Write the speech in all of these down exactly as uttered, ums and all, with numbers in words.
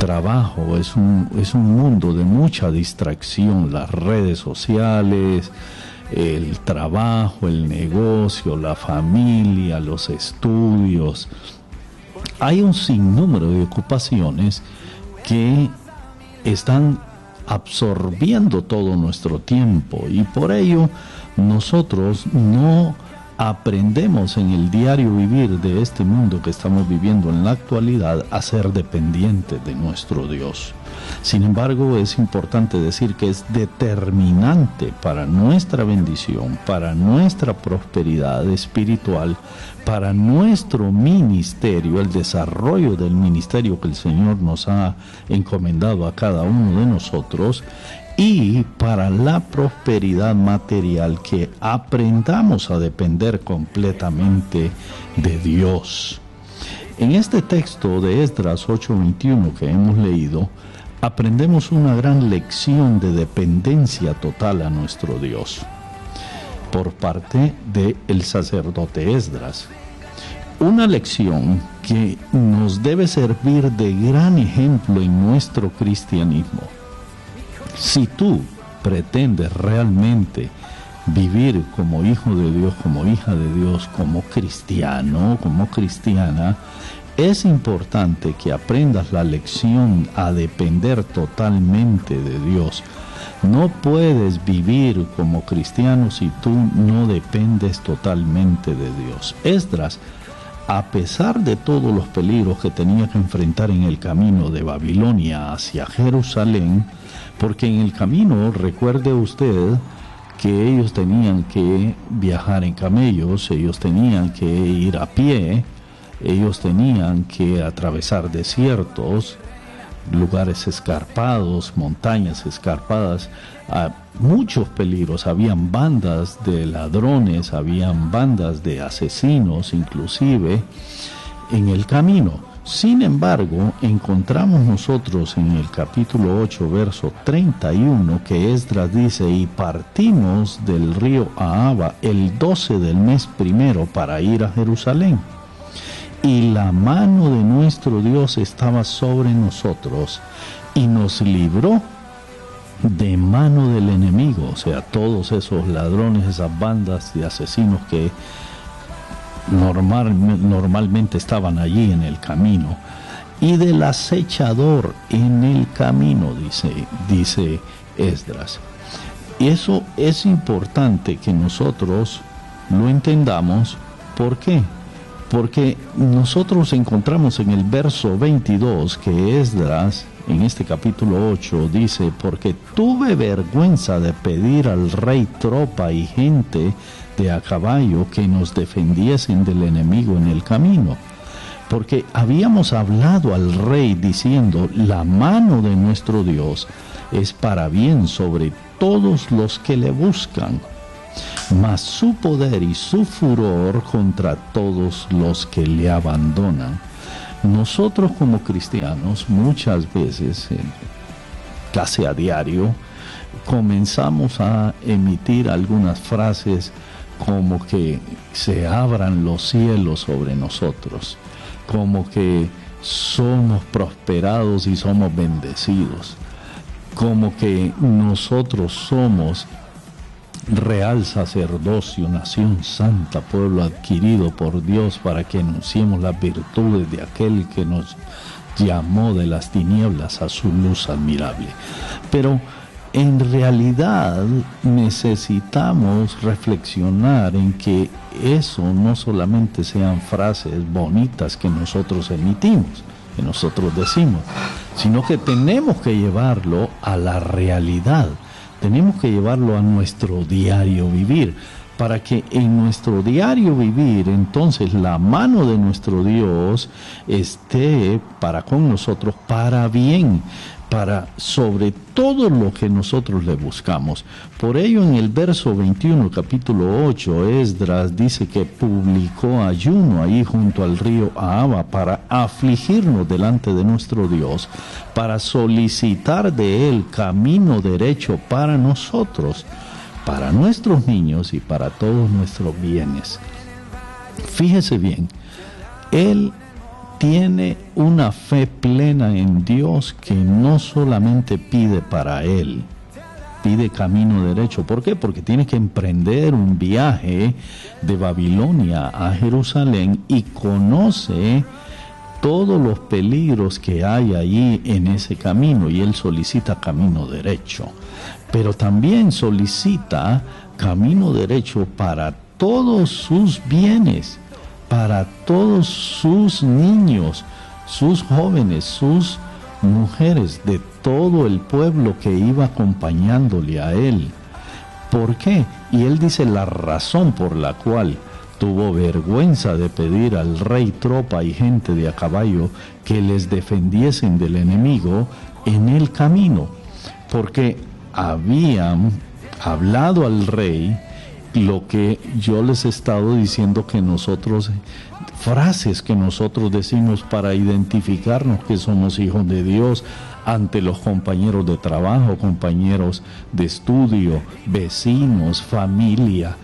trabajo es un, es un mundo de mucha distracción, las redes sociales, el trabajo, el negocio, la familia, los estudios. Hay un sinnúmero de ocupaciones que están absorbiendo todo nuestro tiempo, y por ello nosotros no aprendemos en el diario vivir de este mundo que estamos viviendo en la actualidad a ser dependientes de nuestro Dios. Sin embargo, es importante decir que es determinante para nuestra bendición, para nuestra prosperidad espiritual, para nuestro ministerio, el desarrollo del ministerio que el Señor nos ha encomendado a cada uno de nosotros, y para la prosperidad material, que aprendamos a depender completamente de Dios. En este texto de Esdras ocho veintiuno que hemos leído, aprendemos una gran lección de dependencia total a nuestro Dios por parte del sacerdote Esdras. Una lección que nos debe servir de gran ejemplo en nuestro cristianismo. Si tú pretendes realmente vivir como hijo de Dios, como hija de Dios, como cristiano, como cristiana, es importante que aprendas la lección a depender totalmente de Dios. No puedes vivir como cristiano si tú no dependes totalmente de Dios. Esdras, a pesar de todos los peligros que tenía que enfrentar en el camino de Babilonia hacia Jerusalén, porque en el camino, recuerde usted que ellos tenían que viajar en camellos, ellos tenían que ir a pie, ellos tenían que atravesar desiertos, lugares escarpados, montañas escarpadas, a muchos peligros. Habían bandas de ladrones, habían bandas de asesinos inclusive en el camino. Sin embargo, encontramos nosotros en el capítulo ocho, verso treinta y uno, que Esdras dice: y partimos del río Ahava el doce del mes primero para ir a Jerusalén. Y la mano de nuestro Dios estaba sobre nosotros, y nos libró de mano del enemigo. O sea, todos esos ladrones, esas bandas de asesinos que normal, normalmente estaban allí en el camino, y del acechador en el camino, dice, dice Esdras. Y eso es importante que nosotros lo entendamos. ¿Por qué? Porque nosotros encontramos en el verso veintidós que Esdras, en este capítulo ocho, dice: porque tuve vergüenza de pedir al rey tropa y gente de a caballo que nos defendiesen del enemigo en el camino. Porque habíamos hablado al rey diciendo: la mano de nuestro Dios es para bien sobre todos los que le buscan, mas su poder y su furor contra todos los que le abandonan. Nosotros como cristianos muchas veces, eh, casi a diario, comenzamos a emitir algunas frases como que se abran los cielos sobre nosotros, como que somos prosperados y somos bendecidos, como que nosotros somos real sacerdocio, nación santa, pueblo adquirido por Dios, para que anunciemos las virtudes de aquel que nos llamó de las tinieblas a su luz admirable. Pero en realidad necesitamos reflexionar en que eso no solamente sean frases bonitas que nosotros emitimos, que nosotros decimos, sino que tenemos que llevarlo a la realidad. Tenemos que llevarlo a nuestro diario vivir, para que en nuestro diario vivir entonces la mano de nuestro Dios esté para con nosotros, para bien, para sobre todo lo que nosotros le buscamos. Por ello, en el verso veintiuno, capítulo ocho, Esdras dice que publicó ayuno ahí junto al río Ahava para afligirnos delante de nuestro Dios, para solicitar de él camino derecho para nosotros, para nuestros niños y para todos nuestros bienes. Fíjese bien, él tiene una fe plena en Dios que no solamente pide para él, pide camino derecho. ¿Por qué? Porque tiene que emprender un viaje de Babilonia a Jerusalén y conoce todos los peligros que hay allí en ese camino, y él solicita camino derecho. Pero también solicita camino derecho para todos sus bienes, para todos sus niños, sus jóvenes, sus mujeres, de todo el pueblo que iba acompañándole a él. ¿Por qué? Y él dice la razón por la cual tuvo vergüenza de pedir al rey tropa y gente de a caballo que les defendiesen del enemigo en el camino, porque habían hablado al rey lo que yo les he estado diciendo que nosotros, frases que nosotros decimos para identificarnos que somos hijos de Dios ante los compañeros de trabajo, compañeros de estudio, vecinos, familia,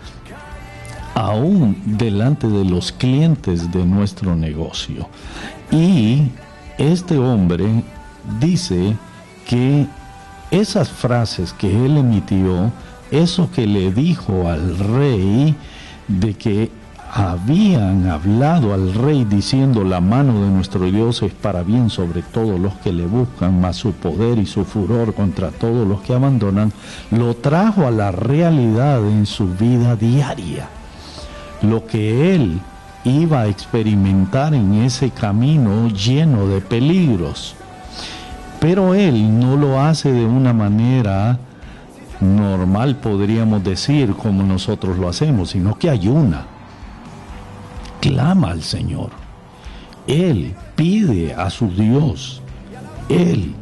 aún delante de los clientes de nuestro negocio. Y este hombre dice que esas frases que él emitió, eso que le dijo al rey, de que habían hablado al rey diciendo la mano de nuestro Dios es para bien sobre todos los que le buscan, mas su poder y su furor contra todos los que abandonan, lo trajo a la realidad en su vida diaria. Lo que él iba a experimentar en ese camino lleno de peligros. Pero él no lo hace de una manera normal, podríamos decir, como nosotros lo hacemos, sino que ayuna, clama al Señor, él pide a su Dios, él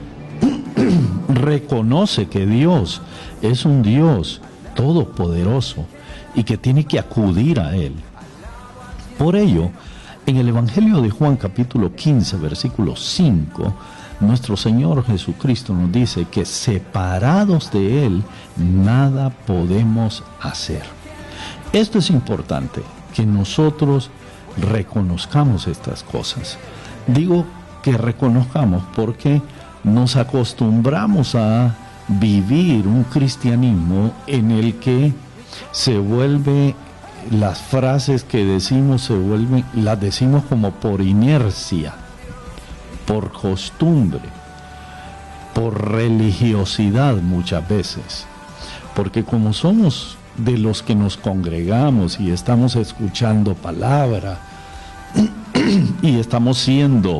reconoce que Dios es un Dios todopoderoso y que tiene que acudir a él. Por ello, en el Evangelio de Juan capítulo quince, versículo cinco, nuestro Señor Jesucristo nos dice que separados de Él, nada podemos hacer. Esto es importante, que nosotros reconozcamos estas cosas. Digo que reconozcamos porque nos acostumbramos a vivir un cristianismo en el que se vuelve, las frases que decimos se vuelven, las decimos como por inercia, por costumbre, por religiosidad muchas veces, porque como somos de los que nos congregamos y estamos escuchando palabra y estamos siendo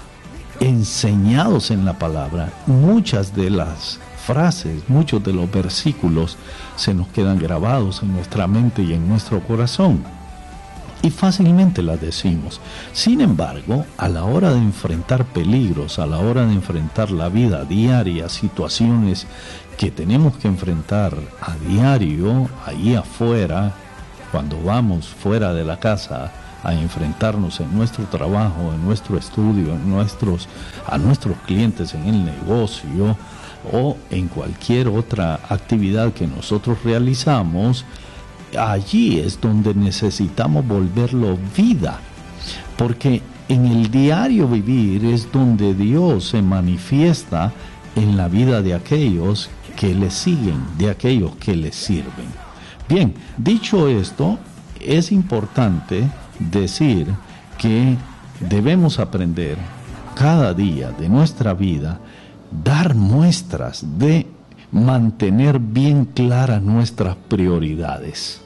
enseñados en la palabra, muchas de las frases, muchos de los versículos se nos quedan grabados en nuestra mente y en nuestro corazón, y fácilmente las decimos. Sin embargo, a la hora de enfrentar peligros, a la hora de enfrentar la vida diaria, situaciones que tenemos que enfrentar a diario, ahí afuera, cuando vamos fuera de la casa a enfrentarnos en nuestro trabajo, en nuestro estudio, en nuestros, a nuestros clientes en el negocio o en cualquier otra actividad que nosotros realizamos, allí es donde necesitamos volverlo vida, porque en el diario vivir es donde Dios se manifiesta en la vida de aquellos que le siguen, de aquellos que le sirven. Bien, dicho esto, es importante decir que debemos aprender cada día de nuestra vida, dar muestras de mantener bien claras nuestras prioridades.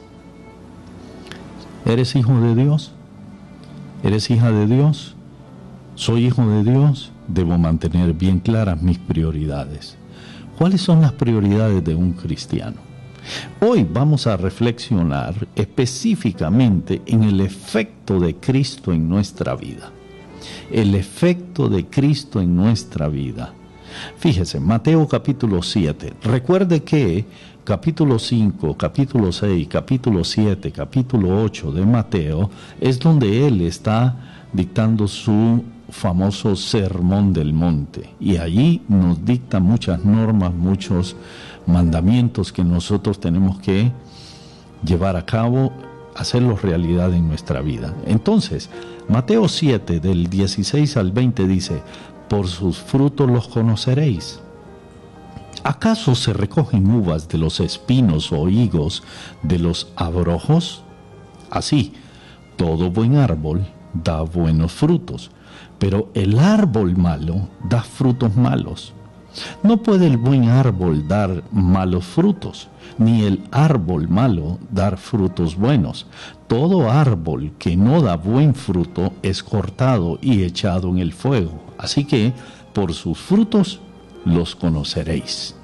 ¿Eres hijo de Dios? ¿Eres hija de Dios? ¿Soy hijo de Dios? Debo mantener bien claras mis prioridades. ¿Cuáles son las prioridades de un cristiano? Hoy vamos a reflexionar específicamente en el efecto de Cristo en nuestra vida. El efecto de Cristo en nuestra vida. Fíjese, Mateo capítulo siete. Recuerde que capítulo cinco, capítulo seis, capítulo siete, capítulo ocho de Mateo es donde él está dictando su famoso Sermón del Monte. Y allí nos dicta muchas normas, muchos mandamientos que nosotros tenemos que llevar a cabo, hacerlos realidad en nuestra vida. Entonces, Mateo siete, del dieciséis al veinte dice: por sus frutos los conoceréis. ¿Acaso se recogen uvas de los espinos o higos de los abrojos? Así, todo buen árbol da buenos frutos, pero el árbol malo da frutos malos. No puede el buen árbol dar malos frutos, ni el árbol malo dar frutos buenos. Todo árbol que no da buen fruto es cortado y echado en el fuego. Así que, por sus frutos los conoceréis.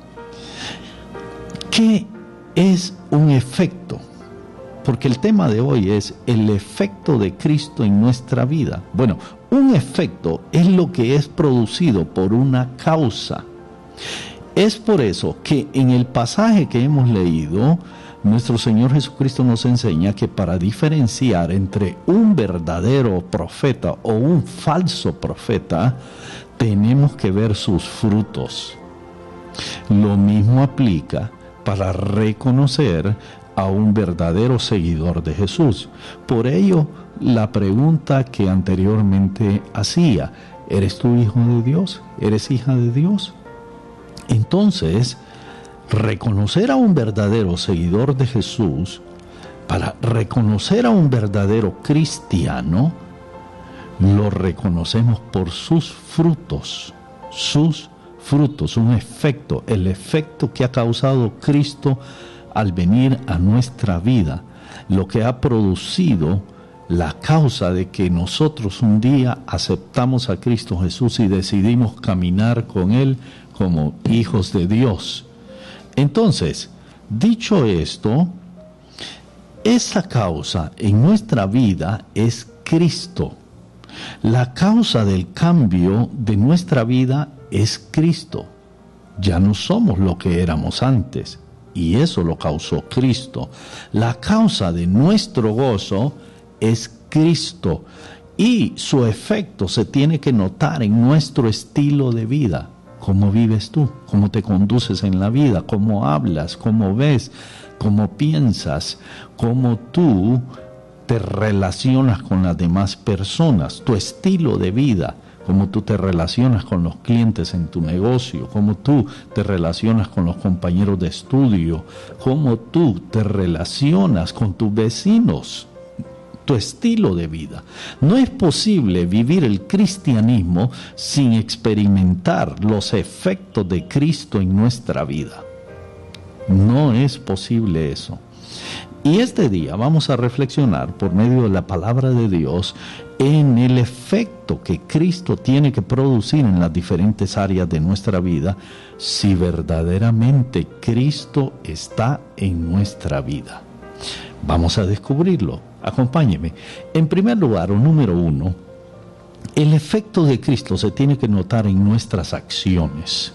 ¿Qué es un efecto? Porque el tema de hoy es el efecto de Cristo en nuestra vida. Bueno, un efecto es lo que es producido por una causa. Es por eso que en el pasaje que hemos leído, nuestro Señor Jesucristo nos enseña que para diferenciar entre un verdadero profeta o un falso profeta, tenemos que ver sus frutos. Lo mismo aplica para reconocer a un verdadero seguidor de Jesús. Por ello, la pregunta que anteriormente hacía: ¿eres tú hijo de Dios? ¿Eres hija de Dios? Entonces, reconocer a un verdadero seguidor de Jesús, para reconocer a un verdadero cristiano, lo reconocemos por sus frutos, sus frutos, un efecto, el efecto que ha causado Cristo al venir a nuestra vida, lo que ha producido la causa de que nosotros un día aceptamos a Cristo Jesús y decidimos caminar con Él como hijos de Dios. Entonces, dicho esto, esa causa en nuestra vida es Cristo. La causa del cambio de nuestra vida es Cristo. Ya no somos lo que éramos antes, y eso lo causó Cristo. La causa de nuestro gozo es Cristo, y su efecto se tiene que notar en nuestro estilo de vida. ¿Cómo vives tú? ¿Cómo te conduces en la vida? ¿Cómo hablas? ¿Cómo ves? ¿Cómo piensas? ¿Cómo tú te relacionas con las demás personas? Tu estilo de vida, cómo tú te relacionas con los clientes en tu negocio, cómo tú te relacionas con los compañeros de estudio, cómo tú te relacionas con tus vecinos, tu estilo de vida. No es posible vivir el cristianismo sin experimentar los efectos de Cristo en nuestra vida. No es posible eso. Y este día vamos a reflexionar por medio de la palabra de Dios en el efecto que Cristo tiene que producir en las diferentes áreas de nuestra vida si verdaderamente Cristo está en nuestra vida. Vamos a descubrirlo. Acompáñeme. En primer lugar, o número uno, el efecto de Cristo se tiene que notar en nuestras acciones.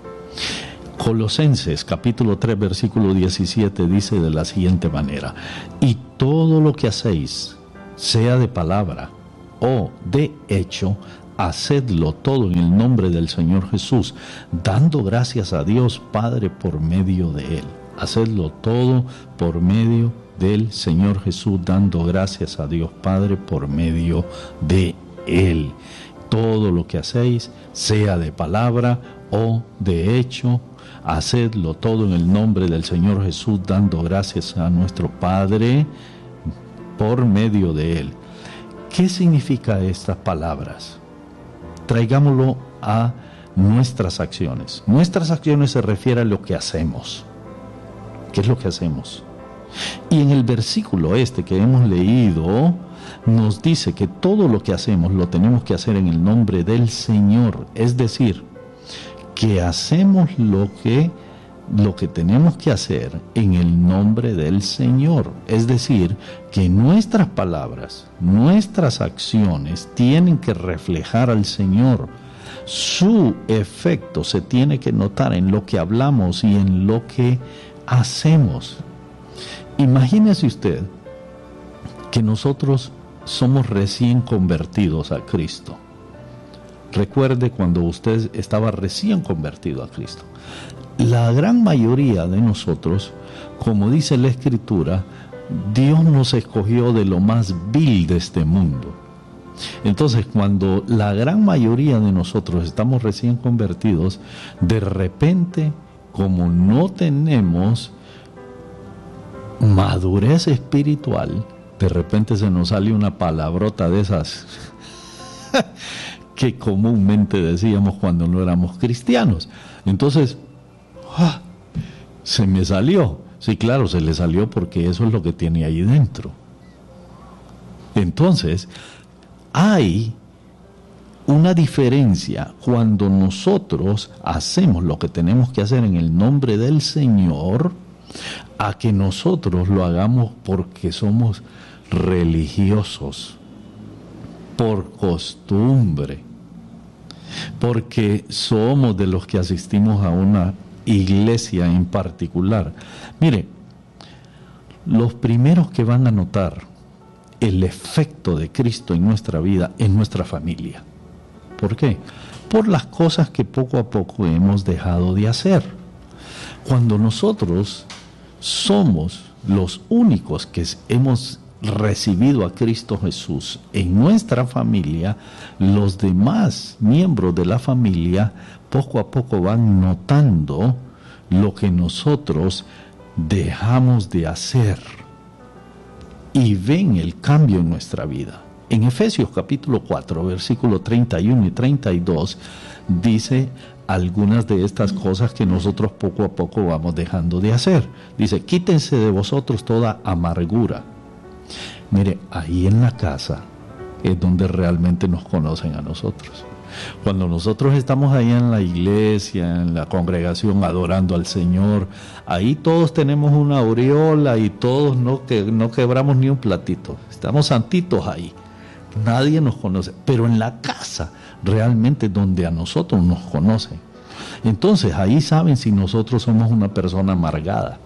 Colosenses capítulo tres versículo diecisiete dice de la siguiente manera: y todo lo que hacéis, sea de palabra o de hecho, hacedlo todo en el nombre del Señor Jesús, dando gracias a Dios Padre por medio de Él. Hacedlo todo por medio del Señor Jesús, dando gracias a Dios Padre por medio de Él. Todo lo que hacéis, sea de palabra o de hecho, hacedlo todo en el nombre del Señor Jesús, dando gracias a nuestro Padre por medio de Él. ¿Qué significa estas palabras? Traigámoslo a nuestras acciones. Nuestras acciones se refiere a lo que hacemos. ¿Qué es lo que hacemos? Y en el versículo este que hemos leído, nos dice que todo lo que hacemos lo tenemos que hacer en el nombre del Señor. Es decir, que hacemos lo que, lo que tenemos que hacer en el nombre del Señor. Es decir, que nuestras palabras, nuestras acciones tienen que reflejar al Señor. Su efecto se tiene que notar en lo que hablamos y en lo que hacemos. Imagínese usted que nosotros somos recién convertidos a Cristo. Recuerde cuando usted estaba recién convertido a Cristo. La gran mayoría de nosotros, como dice la Escritura, Dios nos escogió de lo más vil de este mundo. Entonces, cuando la gran mayoría de nosotros estamos recién convertidos, de repente, como no tenemos madurez espiritual, de repente se nos sale una palabrota de esas que comúnmente decíamos cuando no éramos cristianos. Entonces, ¡ah!, se me salió. Sí, claro, se le salió porque eso es lo que tiene ahí dentro. Entonces, hay una diferencia cuando nosotros hacemos lo que tenemos que hacer en el nombre del Señor, a que nosotros lo hagamos porque somos religiosos, por costumbre, porque somos de los que asistimos a una iglesia en particular. Mire, los primeros que van a notar el efecto de Cristo en nuestra vida es nuestra familia. ¿Por qué? Por las cosas que poco a poco hemos dejado de hacer. Cuando nosotros somos los únicos que hemos recibido a Cristo Jesús en nuestra familia, los demás miembros de la familia poco a poco van notando lo que nosotros dejamos de hacer y ven el cambio en nuestra vida. En Efesios capítulo cuatro, versículo treinta y uno y treinta y dos, dice algunas de estas cosas que nosotros poco a poco vamos dejando de hacer. Dice, quítense de vosotros toda amargura. Mire, ahí en la casa es donde realmente nos conocen a nosotros. Cuando nosotros estamos ahí en la iglesia, en la congregación, adorando al Señor, ahí todos tenemos una aureola y todos no, que, no quebramos ni un platito. Estamos santitos ahí. Nadie nos conoce. Pero en la casa, realmente donde a nosotros nos conocen. Entonces, ahí saben si nosotros somos una persona amargada.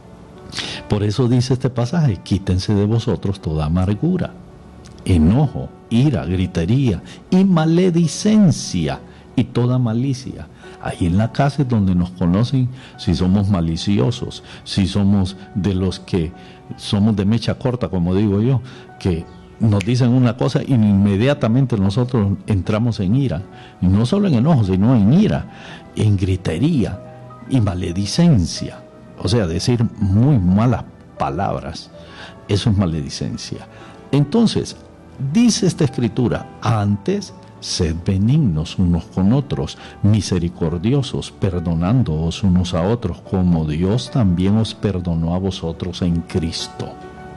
Por eso dice este pasaje, quítense de vosotros toda amargura, enojo, ira, gritería y maledicencia y toda malicia. Ahí en la casa es donde nos conocen si somos maliciosos, si somos de los que somos de mecha corta, como digo yo, que nos dicen una cosa y inmediatamente nosotros entramos en ira. Y no solo en enojo, sino en ira, en gritería y maledicencia. O sea, decir muy malas palabras, eso es maledicencia. Entonces, dice esta escritura, antes, sed benignos unos con otros, misericordiosos, perdonándoos unos a otros, como Dios también os perdonó a vosotros en Cristo.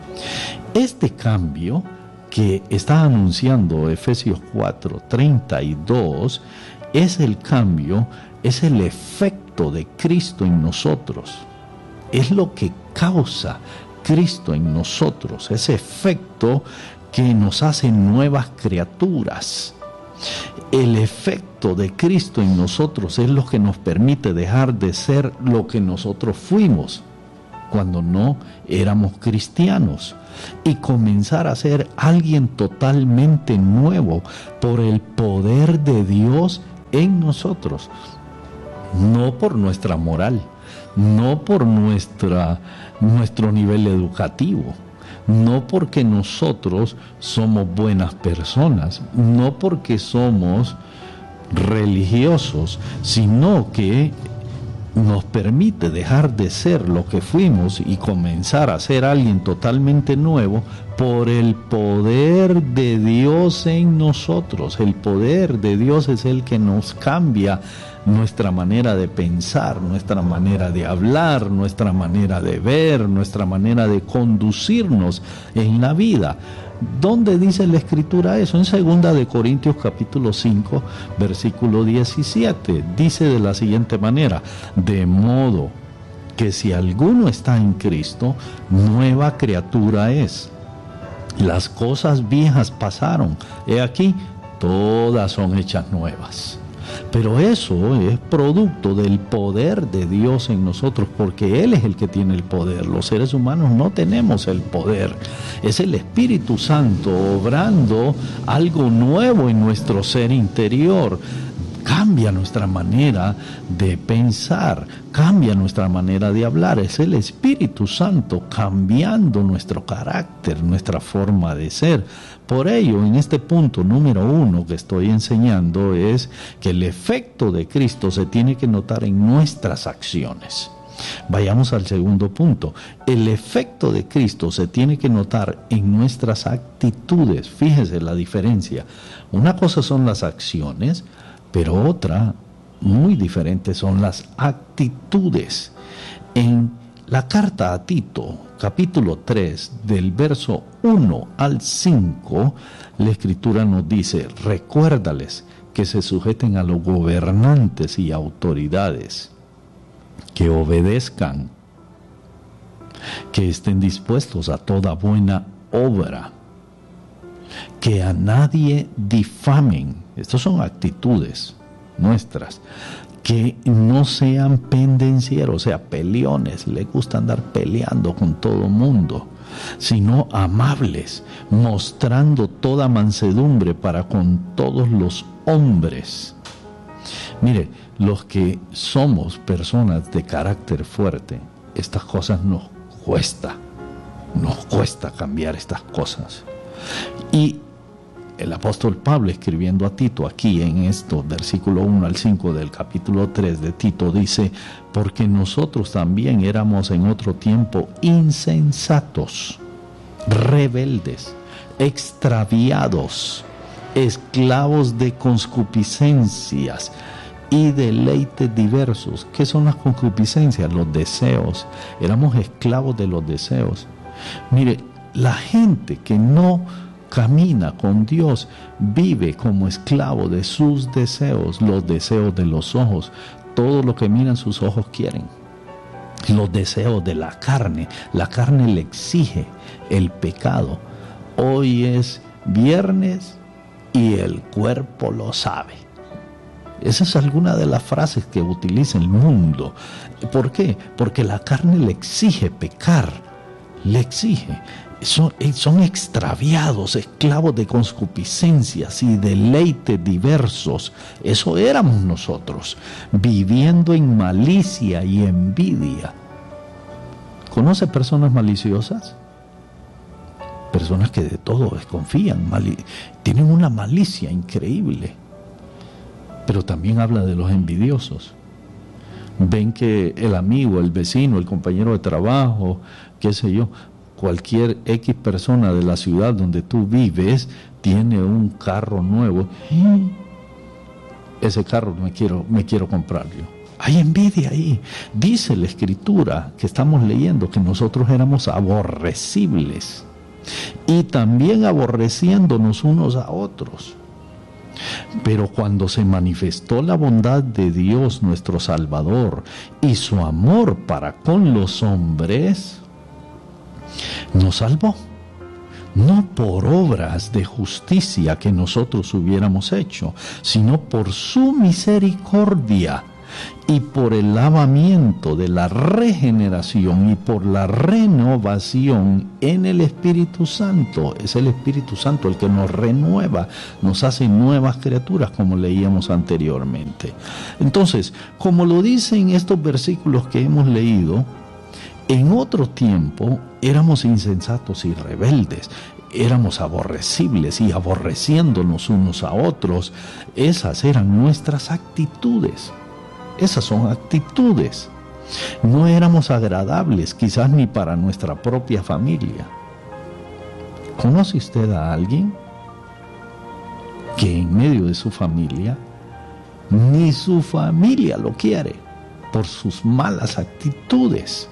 Este cambio que está anunciando Efesios cuatro, treinta y dos, es el cambio, es el efecto de Cristo en nosotros. Es lo que causa Cristo en nosotros, ese efecto que nos hace nuevas criaturas. El efecto de Cristo en nosotros es lo que nos permite dejar de ser lo que nosotros fuimos cuando no éramos cristianos y comenzar a ser alguien totalmente nuevo por el poder de Dios en nosotros, no por nuestra moral, no por nuestra, nuestro nivel educativo, no porque nosotros somos buenas personas, no porque somos religiosos, sino que nos permite dejar de ser lo que fuimos y comenzar a ser alguien totalmente nuevo por el poder de Dios en nosotros. El poder de Dios es el que nos cambia nuestra manera de pensar, nuestra manera de hablar, nuestra manera de ver, nuestra manera de conducirnos en la vida. ¿Dónde dice la Escritura eso? En segunda de Corintios capítulo cinco, versículo diecisiete. Dice de la siguiente manera, de modo que si alguno está en Cristo, nueva criatura es. Las cosas viejas pasaron, he aquí, todas son hechas nuevas. Pero eso es producto del poder de Dios en nosotros, porque Él es el que tiene el poder. Los seres humanos no tenemos el poder. Es el Espíritu Santo obrando algo nuevo en nuestro ser interior. Cambia cambia nuestra manera de pensar, cambia nuestra manera de hablar. Es el Espíritu Santo cambiando nuestro carácter, nuestra forma de ser. Por ello, en este punto número uno que estoy enseñando es que el efecto de Cristo se tiene que notar en nuestras acciones. Vayamos al segundo punto. El efecto de Cristo se tiene que notar en nuestras actitudes. Fíjese la diferencia. Una cosa son las acciones, pero otra, muy diferente, son las actitudes. En la carta a Tito, capítulo tres, del verso uno al cinco, la Escritura nos dice: recuérdales que se sujeten a los gobernantes y autoridades, que obedezcan, que estén dispuestos a toda buena obra, que a nadie difamen. Estas son actitudes nuestras. Que no sean pendencieros, o sea, peleones, les gusta andar peleando con todo mundo, sino amables, mostrando toda mansedumbre para con todos los hombres. Mire, los que somos personas de carácter fuerte, estas cosas nos cuesta, nos cuesta cambiar estas cosas. Y el apóstol Pablo, escribiendo a Tito aquí en esto, versículo uno al cinco del capítulo tres de Tito, dice: porque nosotros también éramos en otro tiempo insensatos, rebeldes, extraviados, esclavos de concupiscencias y deleites diversos. ¿Qué son las concupiscencias? Los deseos. Éramos esclavos de los deseos. Mire, la gente que no camina con Dios vive como esclavo de sus deseos, los deseos de los ojos. Todo lo que miran sus ojos quieren. Los deseos de la carne. La carne le exige el pecado. Hoy es viernes y el cuerpo lo sabe. Esa es alguna de las frases que utiliza el mundo. ¿Por qué? Porque la carne le exige pecar, le exige. Son, son extraviados, esclavos de concupiscencias y deleites diversos. Eso éramos nosotros, viviendo en malicia y envidia. ¿Conoce personas maliciosas? Personas que de todo desconfían, mali- tienen una malicia increíble. Pero también habla de los envidiosos. Ven que el amigo, el vecino, el compañero de trabajo, qué sé yo, cualquier X persona de la ciudad donde tú vives tiene un carro nuevo. Ese carro me quiero, me quiero comprar yo. Hay envidia ahí. Dice la Escritura que estamos leyendo que nosotros éramos aborrecibles y también aborreciéndonos unos a otros. Pero cuando se manifestó la bondad de Dios nuestro Salvador y su amor para con los hombres, nos salvó, no por obras de justicia que nosotros hubiéramos hecho, sino por su misericordia y por el lavamiento de la regeneración y por la renovación en el Espíritu Santo. Es el Espíritu Santo el que nos renueva, nos hace nuevas criaturas, como leíamos anteriormente. Entonces, como lo dicen estos versículos que hemos leído, en otro tiempo éramos insensatos y rebeldes, éramos aborrecibles y aborreciéndonos unos a otros. Esas eran nuestras actitudes. Esas son actitudes. No éramos agradables, quizás ni para nuestra propia familia. ¿Conoce usted a alguien que en medio de su familia, ni su familia lo quiere por sus malas actitudes?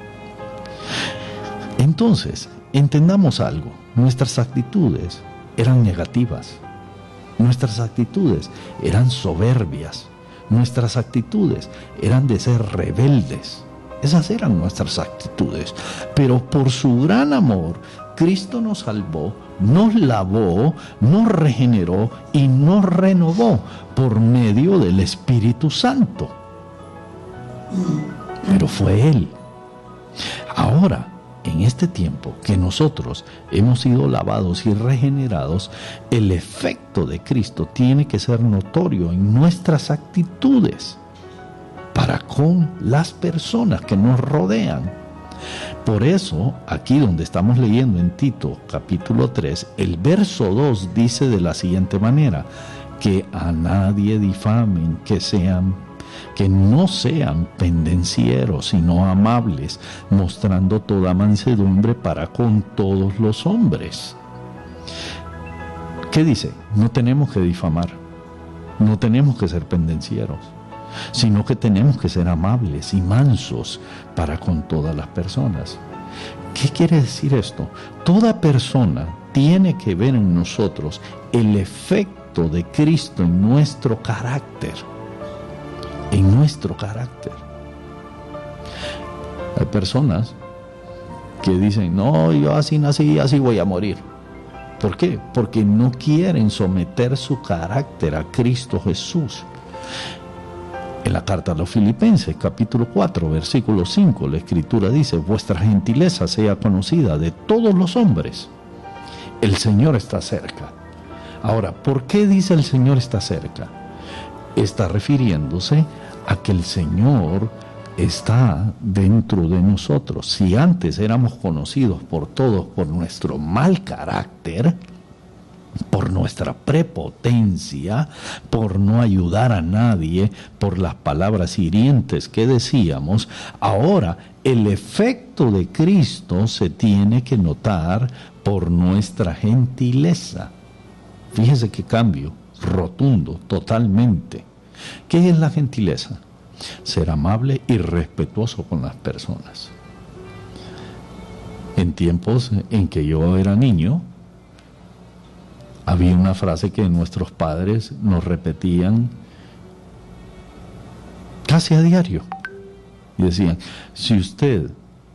Entonces, entendamos algo. Nuestras actitudes eran negativas. Nuestras actitudes eran soberbias. Nuestras actitudes eran de ser rebeldes. Esas eran nuestras actitudes. Pero por su gran amor, Cristo nos salvó, nos lavó, nos regeneró y nos renovó por medio del Espíritu Santo. Pero fue Él. Ahora, en este tiempo que nosotros hemos sido lavados y regenerados, el efecto de Cristo tiene que ser notorio en nuestras actitudes para con las personas que nos rodean. Por eso, aquí donde estamos leyendo en Tito capítulo tres, el verso dos dice de la siguiente manera: que a nadie difamen, que sean que no sean pendencieros, sino amables, mostrando toda mansedumbre para con todos los hombres. ¿Qué dice? No tenemos que difamar, no tenemos que ser pendencieros, sino que tenemos que ser amables y mansos para con todas las personas. ¿Qué quiere decir esto? Toda persona tiene que ver en nosotros el efecto de Cristo en nuestro carácter. En nuestro carácter. Hay personas que dicen: no, yo así nací, así voy a morir. ¿Por qué? Porque no quieren someter su carácter a Cristo Jesús. En la carta a los Filipenses, capítulo cuatro, versículo cinco, la Escritura dice: vuestra gentileza sea conocida de todos los hombres. El Señor está cerca. Ahora, ¿por qué dice el Señor está cerca? Está refiriéndose a que el Señor está dentro de nosotros. Si antes éramos conocidos por todos por nuestro mal carácter, por nuestra prepotencia, por no ayudar a nadie, por las palabras hirientes que decíamos, ahora el efecto de Cristo se tiene que notar por nuestra gentileza. Fíjese qué cambio rotundo, totalmente. ¿Qué es la gentileza? Ser amable y respetuoso con las personas. En tiempos en que yo era niño, había una frase que nuestros padres nos repetían casi a diario. Y decían: si usted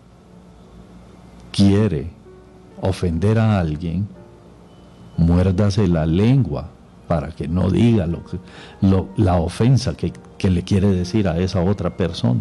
quiere ofender a alguien, muérdase la lengua para que no diga lo que, lo, la ofensa que, que le quiere decir a esa otra persona.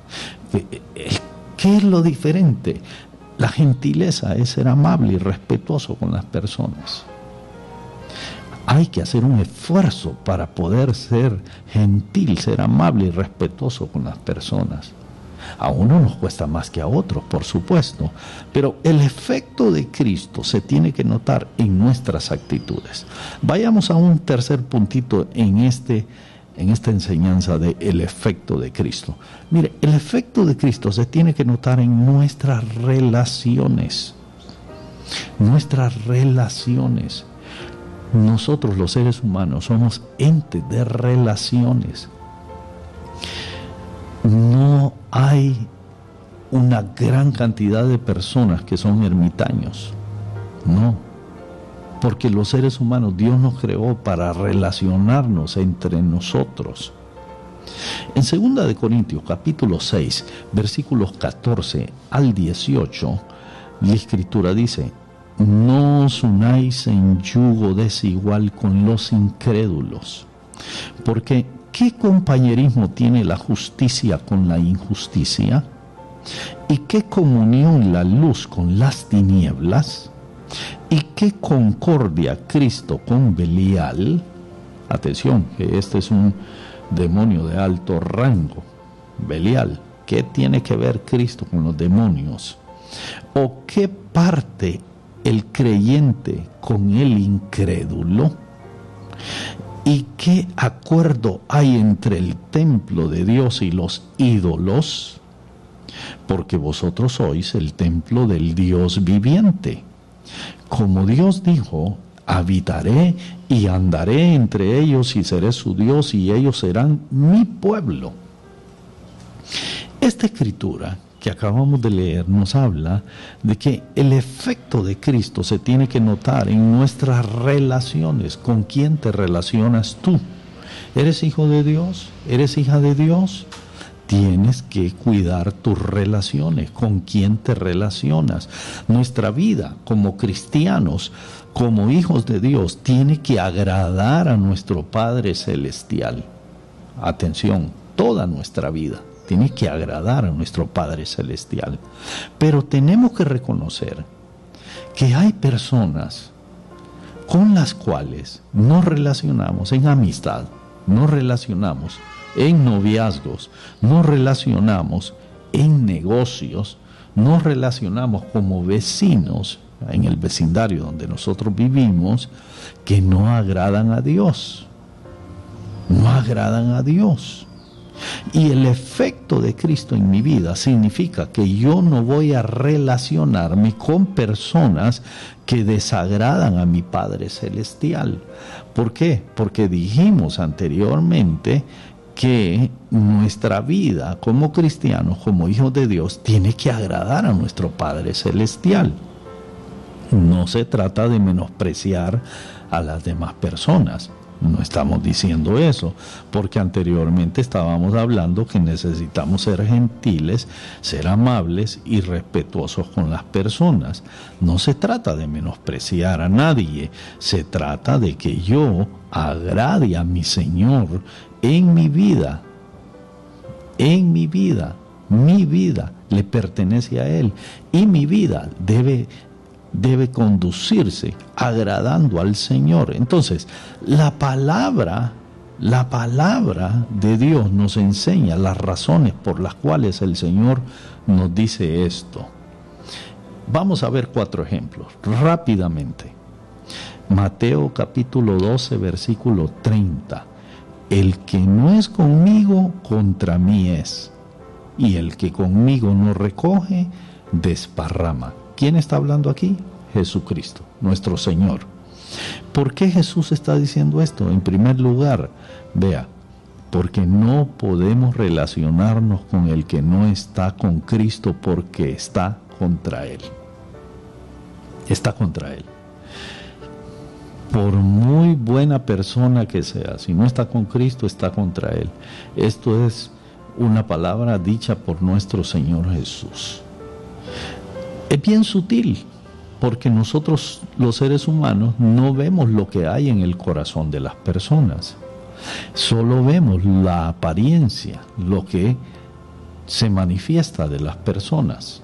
¿Qué es lo diferente? La gentileza es ser amable y respetuoso con las personas. Hay que hacer un esfuerzo para poder ser gentil, ser amable y respetuoso con las personas. A uno nos cuesta más que a otros, por supuesto, pero el efecto de Cristo se tiene que notar en nuestras actitudes. Vayamos a un tercer puntito en, este, en esta enseñanza del efecto de Cristo. Mire, el efecto de Cristo se tiene que notar en nuestras relaciones. Nuestras relaciones. Nosotros los seres humanos somos entes de relaciones. No hay una gran cantidad de personas que son ermitaños. No, porque los seres humanos Dios nos creó para relacionarnos entre nosotros. En segunda de Corintios capítulo seis, versículos catorce al dieciocho, la Escritura dice: no os unáis en yugo desigual con los incrédulos, porque ¿qué compañerismo tiene la justicia con la injusticia? ¿Y qué comunión la luz con las tinieblas? ¿Y qué concordia Cristo con Belial? Atención, que este es un demonio de alto rango. Belial, ¿qué tiene que ver Cristo con los demonios? ¿O qué parte el creyente con el incrédulo? ¿Y qué acuerdo hay entre el templo de Dios y los ídolos? Porque vosotros sois el templo del Dios viviente. Como Dios dijo: habitaré y andaré entre ellos y seré su Dios y ellos serán mi pueblo. Esta escritura que acabamos de leer nos habla de que el efecto de Cristo se tiene que notar en nuestras relaciones. ¿Con quién te relacionas tú? ¿Eres hijo de Dios? ¿Eres hija de Dios? Tienes que cuidar tus relaciones. ¿Con quién te relacionas? Nuestra vida como cristianos, como hijos de Dios, tiene que agradar a nuestro Padre Celestial. Atención, toda nuestra vida. tiene que agradar a nuestro Padre Celestial. Pero tenemos que reconocer que hay personas con las cuales nos relacionamos en amistad, nos relacionamos en noviazgos, nos relacionamos en negocios, nos relacionamos como vecinos en el vecindario donde nosotros vivimos, que no agradan a Dios, no agradan a Dios. Y el efecto de Cristo en mi vida significa que yo no voy a relacionarme con personas que desagradan a mi Padre Celestial. ¿Por qué? Porque dijimos anteriormente que nuestra vida como cristianos, como hijos de Dios, tiene que agradar a nuestro Padre Celestial. No se trata de menospreciar a las demás personas. No estamos diciendo eso, porque anteriormente estábamos hablando que necesitamos ser gentiles, ser amables y respetuosos con las personas. No se trata de menospreciar a nadie, se trata de que yo agrade a mi Señor en mi vida, en mi vida, mi vida le pertenece a Él y mi vida debe debe conducirse agradando al Señor. Entonces, la palabra, la palabra de Dios nos enseña las razones por las cuales el Señor nos dice esto. Vamos a ver cuatro ejemplos, rápidamente. Mateo capítulo doce, versículo treinta. El que no es conmigo, contra mí es. Y el que conmigo no recoge, desparrama. ¿Quién está hablando aquí? Jesucristo, nuestro Señor. ¿Por qué Jesús está diciendo esto? En primer lugar, vea, porque no podemos relacionarnos con el que no está con Cristo porque está contra Él. Está contra Él. Por muy buena persona que sea, si no está con Cristo, está contra Él. Esto es una palabra dicha por nuestro Señor Jesús. Es bien sutil, porque nosotros los seres humanos no vemos lo que hay en el corazón de las personas. Solo vemos la apariencia, lo que se manifiesta de las personas.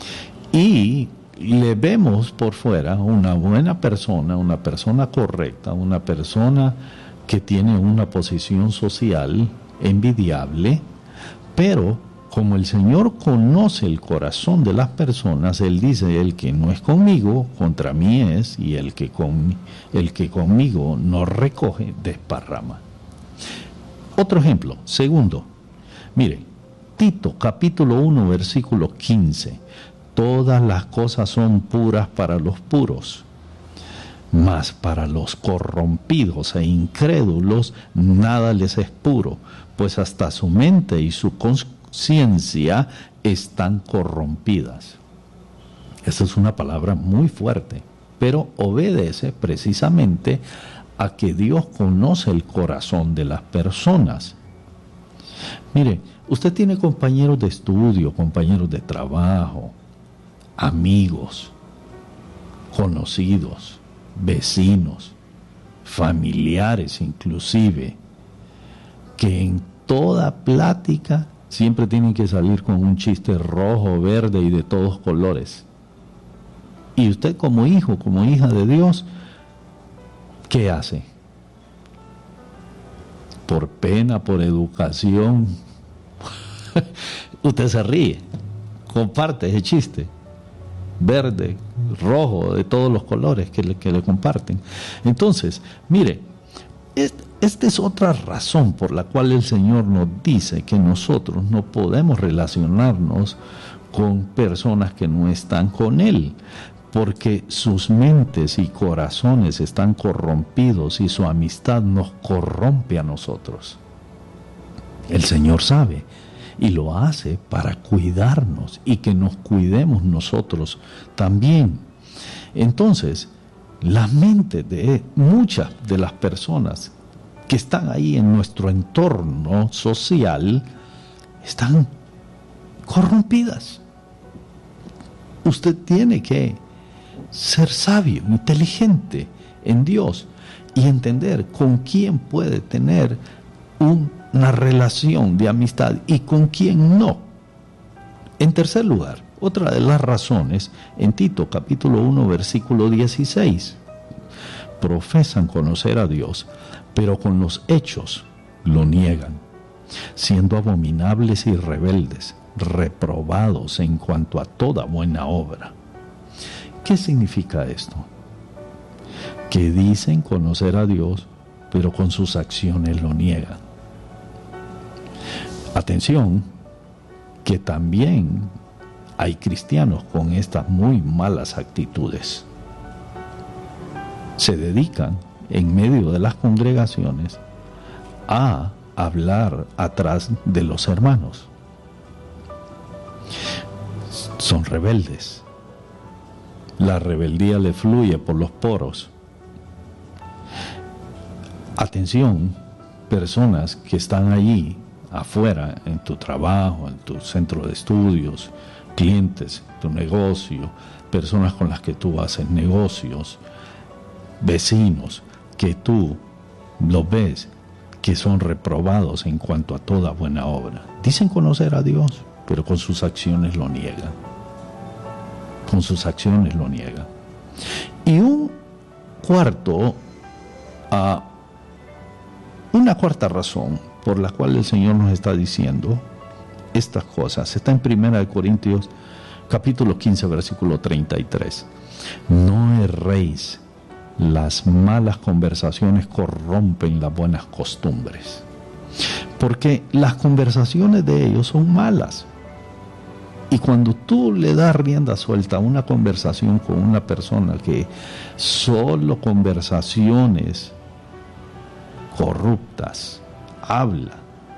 Y le vemos por fuera una buena persona, una persona correcta, una persona que tiene una posición social envidiable, pero como el Señor conoce el corazón de las personas, Él dice, el que no es conmigo, contra mí es, y el que, con, el que conmigo no recoge, desparrama. Otro ejemplo, segundo, mire, Tito capítulo uno, versículo quince, todas las cosas son puras para los puros, mas para los corrompidos e incrédulos nada les es puro, pues hasta su mente y su conciencia ciencia están corrompidas. Esa es una palabra muy fuerte, pero obedece precisamente a que Dios conoce el corazón de las personas. Mire, usted tiene compañeros de estudio, compañeros de trabajo, amigos, conocidos, vecinos, familiares inclusive, que en toda plática siempre tienen que salir con un chiste rojo, verde y de todos colores. Y usted como hijo, como hija de Dios, ¿qué hace? Por pena, por educación, usted se ríe, comparte ese chiste, verde, rojo, de todos los colores que le, que le comparten. Entonces, mire, este, Esta es otra razón por la cual el Señor nos dice que nosotros no podemos relacionarnos con personas que no están con Él, porque sus mentes y corazones están corrompidos y su amistad nos corrompe a nosotros. El Señor sabe y lo hace para cuidarnos y que nos cuidemos nosotros también. Entonces, la mente de muchas de las personas que están ahí en nuestro entorno social, están corrompidas. Usted tiene que ser sabio, inteligente en Dios y entender con quién puede tener un una relación de amistad y con quién no. En tercer lugar, otra de las razones, en Tito capítulo uno, versículo dieciséis, profesan conocer a Dios, pero con los hechos lo niegan, siendo abominables y rebeldes, reprobados en cuanto a toda buena obra. ¿Qué significa esto? Que dicen conocer a Dios, pero con sus acciones lo niegan. Atención, que también hay cristianos con estas muy malas actitudes. Se dedican en medio de las congregaciones a hablar atrás de los hermanos. Son rebeldes. La rebeldía le fluye por los poros. Atención, personas que están allí afuera, en tu trabajo, en tu centro de estudios, clientes, tu negocio, personas con las que tú haces negocios, vecinos, que tú los ves que son reprobados en cuanto a toda buena obra. Dicen conocer a Dios, pero con sus acciones lo niegan. Con sus acciones lo niegan. Y un cuarto, uh, una cuarta razón por la cual el Señor nos está diciendo estas cosas, está en Primera de Corintios capítulo quince, versículo treinta y tres. No erréis, las malas conversaciones corrompen las buenas costumbres. Porque las conversaciones de ellos son malas. Y cuando tú le das rienda suelta a una conversación con una persona que solo conversaciones corruptas habla,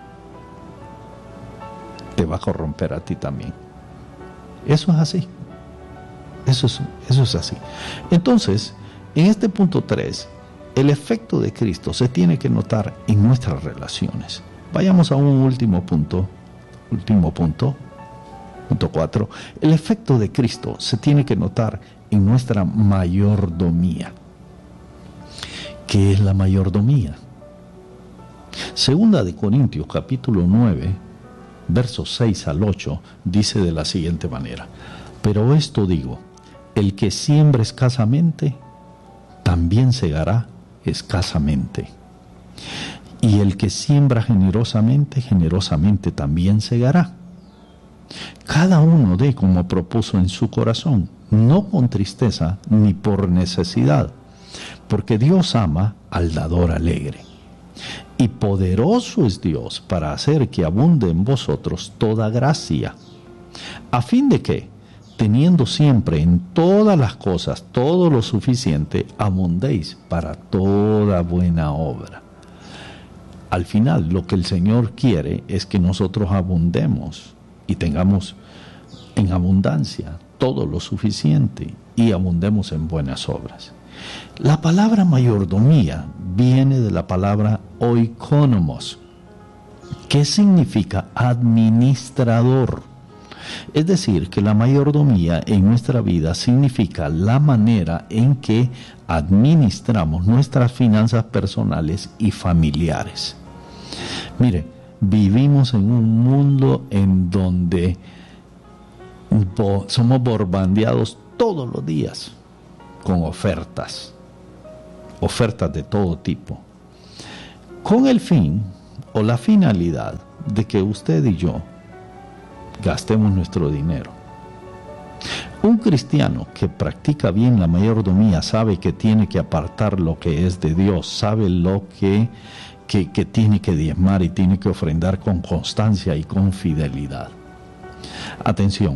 te va a corromper a ti también. Eso es así. Eso es, eso es así. Entonces, en este punto tres, el efecto de Cristo se tiene que notar en nuestras relaciones. Vayamos a un último punto. Último punto. Punto cuatro. El efecto de Cristo se tiene que notar en nuestra mayordomía. ¿Qué es la mayordomía? Segunda de Corintios capítulo nueve, versos seis al ocho, dice de la siguiente manera: pero esto digo, el que siembra escasamente, también segará escasamente. Y el que siembra generosamente, generosamente también segará. Cada uno dé como propuso en su corazón, no con tristeza ni por necesidad, porque Dios ama al dador alegre. Y poderoso es Dios para hacer que abunde en vosotros toda gracia, a fin de que, teniendo siempre en todas las cosas todo lo suficiente, abundéis para toda buena obra. Al final, lo que el Señor quiere es que nosotros abundemos y tengamos en abundancia todo lo suficiente y abundemos en buenas obras. La palabra mayordomía viene de la palabra oikonomos, que significa administrador. Es decir, que la mayordomía en nuestra vida significa la manera en que administramos nuestras finanzas personales y familiares. Mire, vivimos en un mundo en donde bo- somos bombardeados todos los días con ofertas, ofertas de todo tipo, con el fin o la finalidad de que usted y yo gastemos nuestro dinero. Un cristiano que practica bien la mayordomía sabe que tiene que apartar lo que es de Dios, sabe lo que, que, que tiene que diezmar y tiene que ofrendar con constancia y con fidelidad. Atención,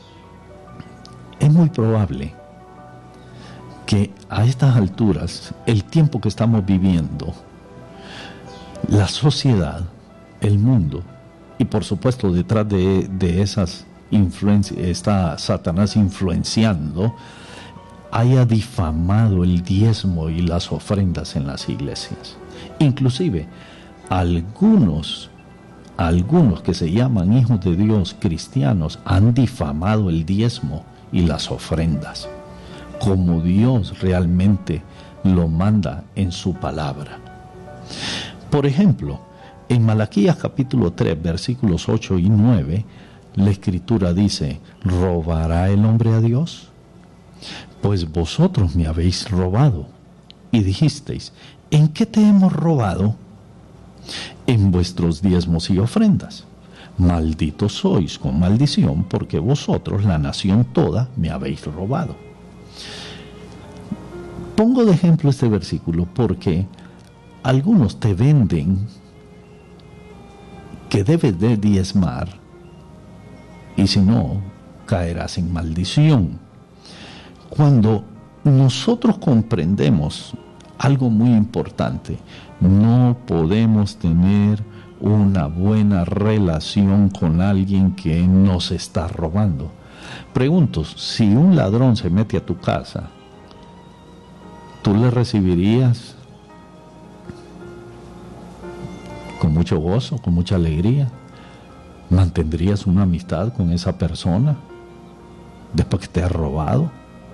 es muy probable que a estas alturas, el tiempo que estamos viviendo, la sociedad, el mundo, y por supuesto detrás de, de esas influencias está Satanás influenciando, haya difamado el diezmo y las ofrendas en las iglesias. Inclusive algunos, algunos que se llaman hijos de Dios cristianos han difamado el diezmo y las ofrendas, como Dios realmente lo manda en su palabra. Por ejemplo, En Malaquías capítulo tres, versículos ocho y nueve, la Escritura dice, ¿robará el hombre a Dios? Pues vosotros me habéis robado. Y dijisteis, ¿en qué te hemos robado? En vuestros diezmos y ofrendas. Malditos sois con maldición, porque vosotros, la nación toda, me habéis robado. Pongo de ejemplo este versículo porque algunos te venden que debes de diezmar, y si no, caerás en maldición. Cuando nosotros comprendemos algo muy importante, no podemos tener una buena relación con alguien que nos está robando. Pregunto, si un ladrón se mete a tu casa, ¿tú le recibirías con mucho gozo, con mucha alegría? ¿Mantendrías una amistad con esa persona después que te ha robado?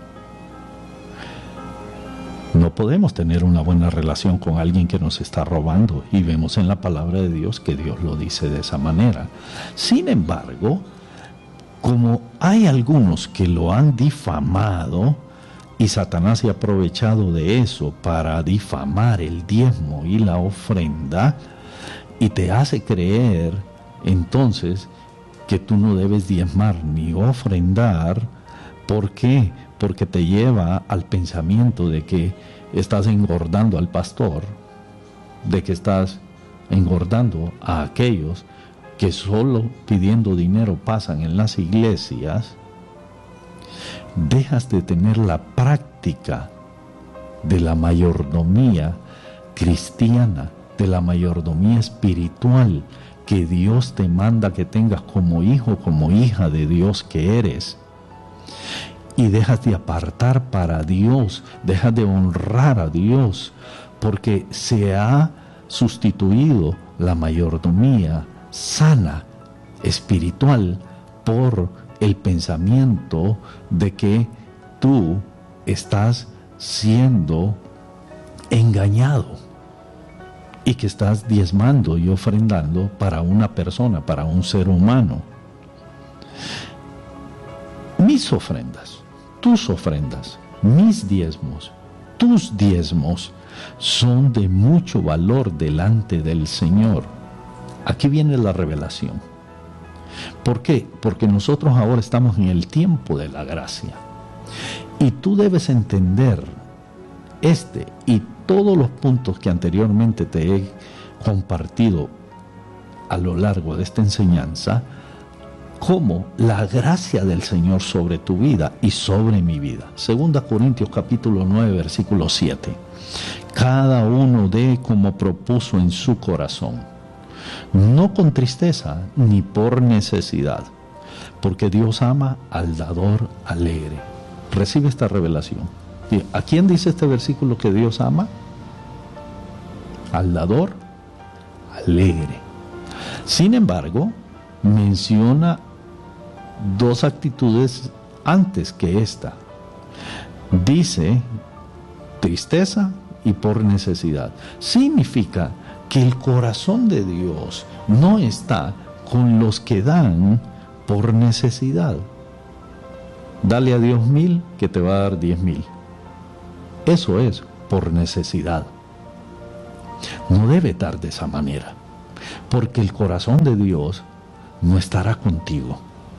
No podemos tener una buena relación con alguien que nos está robando, y vemos en la palabra de Dios que Dios lo dice de esa manera. Sin embargo, como hay algunos que lo han difamado, y Satanás se ha aprovechado de eso para difamar el diezmo y la ofrenda, y te hace creer entonces que tú no debes diezmar ni ofrendar. ¿Por qué? Porque te lleva al pensamiento de que estás engordando al pastor, de que estás engordando a aquellos que solo pidiendo dinero pasan en las iglesias. Dejas de tener la práctica de la mayordomía cristiana, de la mayordomía espiritual que Dios te manda que tengas como hijo, como hija de Dios que eres. Y dejas de apartar para Dios, dejas de honrar a Dios, porque se ha sustituido la mayordomía sana, espiritual, por el pensamiento de que tú estás siendo engañado y que estás diezmando y ofrendando para una persona, para un ser humano. Mis ofrendas, tus ofrendas, mis diezmos, tus diezmos son de mucho valor delante del Señor. Aquí viene la revelación. ¿Por qué? Porque nosotros ahora estamos en el tiempo de la gracia. Y tú debes entender este y todos los puntos que anteriormente te he compartido a lo largo de esta enseñanza, como la gracia del Señor sobre tu vida y sobre mi vida. Segunda Corintios capítulo nueve, versículo siete. Cada uno dé como propuso en su corazón, no con tristeza ni por necesidad, porque Dios ama al dador alegre. Recibe esta revelación. ¿A quién dice este versículo que Dios ama? Al dador alegre. Sin embargo, menciona dos actitudes antes que esta. Dice tristeza y por necesidad. Significa que el corazón de Dios no está con los que dan por necesidad. Dale a Dios mil, que te va a dar diez mil. Eso es por necesidad. No debe dar de esa manera, porque el corazón de Dios no estará contigo.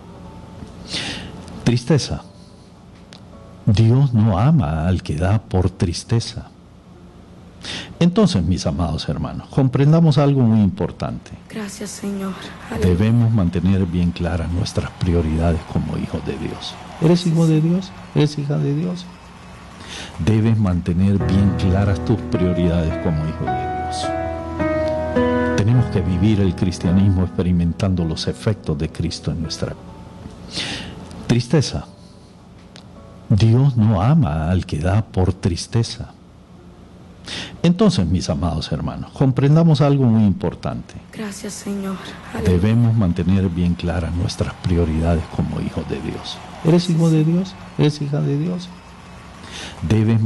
Tristeza. Dios no ama al que da por tristeza. Entonces, mis amados hermanos, comprendamos algo muy importante. Gracias, Señor. Debemos mantener bien claras nuestras prioridades como hijos de Dios. ¿Eres hijo de Dios? ¿Eres hija de Dios? Debes mantener bien claras tus prioridades como hijo de Dios. Tenemos que vivir el cristianismo experimentando los efectos de Cristo en nuestra vida. Tristeza. Dios no ama al que da por tristeza. Entonces, mis amados hermanos, comprendamos algo muy importante. Gracias, Señor. Debemos mantener bien claras nuestras prioridades como hijos de Dios. ¿Eres hijo de Dios? ¿Eres hija de Dios? Debes